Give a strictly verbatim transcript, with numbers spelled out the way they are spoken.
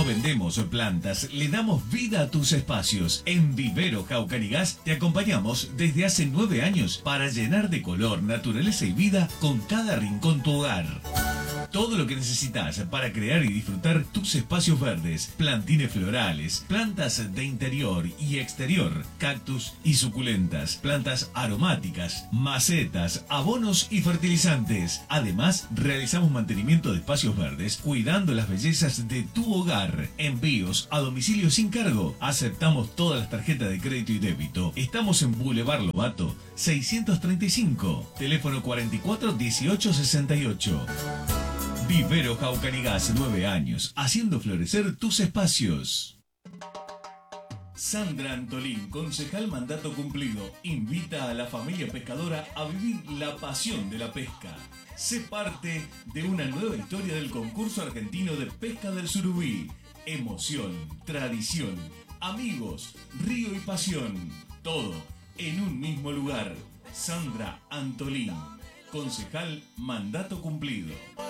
vendemos plantas, le damos vida a tus espacios. En Vivero Jaucanigas te acompañamos desde hace nueve años para llenar de color, naturaleza y vida con cada rincón tu hogar. Todo lo que necesitas para crear y disfrutar tus espacios verdes, plantines florales, plantas de interior y exterior, cactus y suculentas, plantas aromáticas, macetas, abonos y fertilizantes. Además, realizamos mantenimiento de espacios verdes, cuidando las bellezas de tu hogar. Envíos a domicilio sin cargo. Aceptamos todas las tarjetas de crédito y débito. Estamos en Boulevard Lobato, seiscientos treinta y cinco. Teléfono cuarenta y cuatro dieciocho sesenta y ocho. Vivero Jaucanigas, nueve años, haciendo florecer tus espacios. Sandra Antolín, concejal mandato cumplido, invita a la familia pescadora a vivir la pasión de la pesca. Sé parte de una nueva historia del concurso argentino de pesca del surubí. Emoción, tradición, amigos, río y pasión. Todo en un mismo lugar. Sandra Antolín, concejal mandato cumplido.